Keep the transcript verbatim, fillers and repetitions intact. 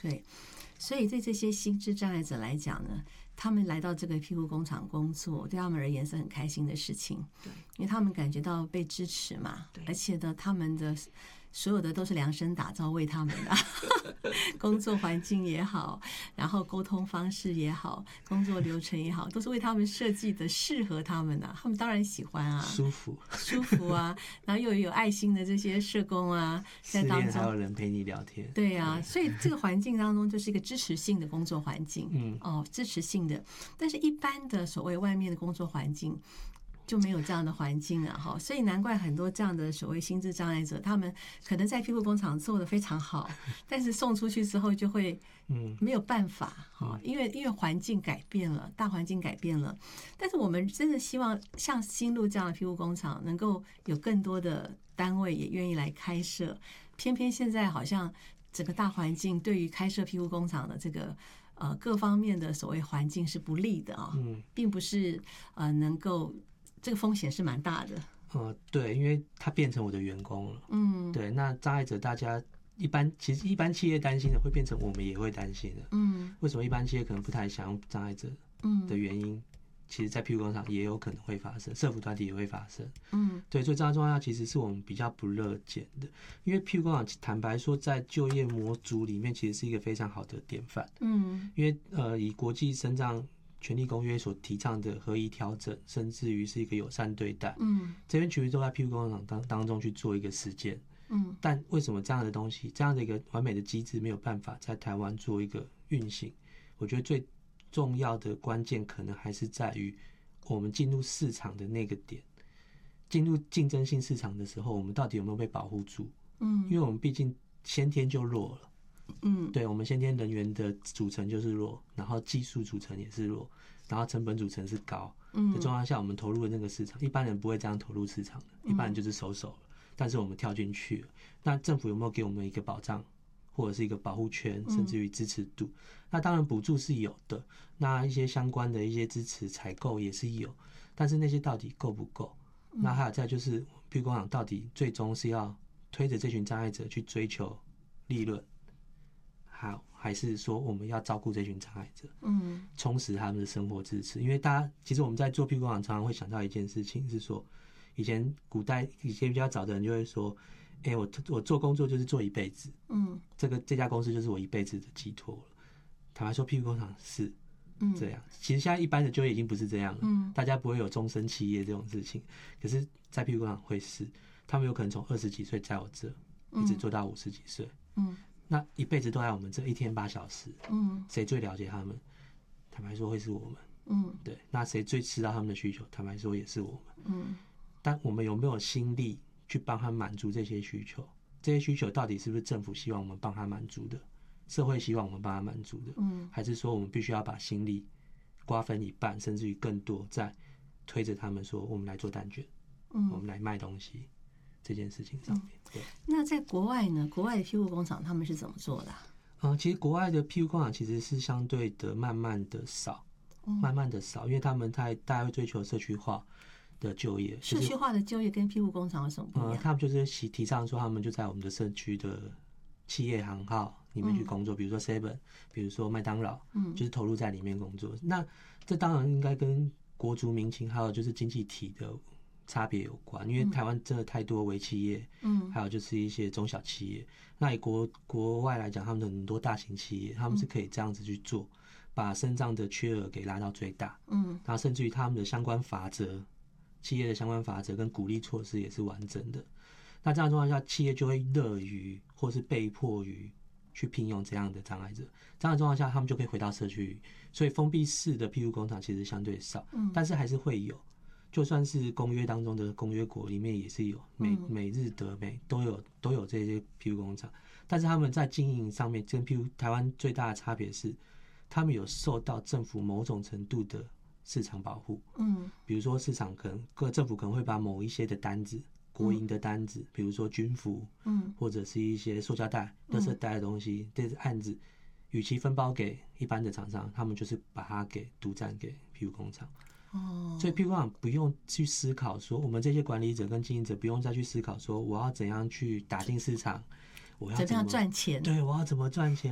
对，所以对这些心智障碍者来讲呢，他们来到这个庇护工厂工作，对他们而言是很开心的事情。 对， 因为他们感觉到被支持嘛，而且呢，他们的所有的都是量身打造为他们的工作环境也好，然后沟通方式也好，工作流程也好，都是为他们设计的，适合他们啊，他们当然喜欢啊， 舒服舒服啊，然后又有爱心的这些社工啊，在当中还有人陪你聊天， 对啊，所以这个环境当中就是一个支持性的工作环境， 嗯， 哦，支持性的，但是一般的所谓外面的工作环境就没有这样的环境了哈，所以难怪很多这样的所谓心智障碍者，他们可能在庇护工厂做得非常好，但是送出去之后就会没有办法哈，因为因为环境改变了，大环境改变了。但是我们真的希望像新路这样的庇护工厂能够有更多的单位也愿意来开设，偏偏现在好像整个大环境对于开设庇护工厂的这个呃各方面的所谓环境是不利的啊， 嗯， 并不是呃能够。这个风险是蛮大的， 呃，对，因为他变成我的员工了，嗯，对，那障碍者大家一般其实一般企业担心的，会变成我们也会担心的，嗯，为什么一般企业可能不太想用障碍者的原因，嗯、其实在庇护工厂也有可能会发生，社福团体也会发生，嗯，对，所以这样状况下其实是我们比较不乐见的，因为庇护工厂坦白说，在就业模组里面其实是一个非常好的典范，嗯，因为呃以国际身障权利公约所提倡的合宜调整，甚至于是一个友善对待，嗯，这边其实都在庇护工厂当当中去做一个实践，嗯，但为什么这样的东西，这样的一个完美的机制没有办法在台湾做一个运行？我觉得最重要的关键可能还是在于我们进入市场的那个点，进入竞争性市场的时候，我们到底有没有被保护住？嗯，因为我们毕竟先天就弱了。嗯，对，我们先天人员的组成就是弱，然后技术组成也是弱，然后成本组成是高。嗯，的状况下，我们投入的那个市场，一般人不会这样投入市场的，一般人就是收手了。但是我们跳进去了，那政府有没有给我们一个保障，或者是一个保护圈，甚至于支持度？嗯、那当然补助是有的，那一些相关的一些支持采购也是有，但是那些到底够不够？那还有再就是，庇护工厂到底最终是要推着这群障碍者去追求利润？好，还是说我们要照顾这群障碍者，嗯，充实他们的生活支持？因为大家其实我们在做庇护工厂，常常会想到一件事情，是说以前古代以前比较早的人就会说，哎、欸，我我做工作就是做一辈子，嗯，这个这家公司就是我一辈子的寄托了。坦白说，庇护工厂是这样，嗯、其实现在一般的就业已经不是这样了，嗯，大家不会有终身企业这种事情，可是，在庇护工厂会是，他们有可能从二十几岁在我这一直做到五十几岁，嗯。那一辈子都在我们这一天八小时，嗯，谁最了解他们？坦白说会是我们，嗯，对。那谁最知道他们的需求？坦白说也是我们，嗯。但我们有没有心力去帮他满足这些需求？这些需求到底是不是政府希望我们帮他满足的？社会希望我们帮他满足的？嗯，还是说我们必须要把心力瓜分一半，甚至于更多，在推着他们说我们来做蛋卷，嗯，我们来卖东西。这件事情上面，对。 那在国外呢？国外的庇护工厂他们是怎么做的、啊？ 嗯，其实国外的庇护工厂其实是相对的慢慢的少，嗯、慢慢的少，因为他们太大家会追求社区化的就业。 社区化的就业跟庇护工厂有什么不一样？ 呃，他们就是提提倡说，他们就在我们的社区的企业行号里面去工作，嗯、比如说 Seven， 比如说麦当劳，嗯，就是投入在里面工作。那这当然应该跟国族民情还有就是经济体的差别有关，因为台湾真的太多微企业，嗯，还有就是一些中小企业。那以国国外来讲，他们的很多大型企业，他们是可以这样子去做，把身障的缺额给拉到最大，嗯，然后甚至于他们的相关法则，企业的相关法则跟鼓励措施也是完整的。那这样的状况下，企业就会乐于或是被迫于去聘用这样的障碍者。这样的状况下，他们就可以回到社区。所以封闭式的庇护工厂其实相对少，嗯，但是还是会有。就算是公约当中的公约国里面也是有，美美日德美都有都有这些庇护工厂，但是他们在经营上面跟庇护台湾最大的差别是，他们有受到政府某种程度的市场保护。嗯，比如说市场可能各政府可能会把某一些的单子，国营的单子，比如说军服，嗯，或者是一些塑胶袋、垃圾袋的东西，这些案子，与其分包给一般的厂商，他们就是把它给独占给庇护工厂。哦，所以庇护工厂不用去思考说，我们这些管理者跟经营者不用再去思考说，我要怎样去打进市场，我要怎么赚钱， 对，我要怎么赚钱。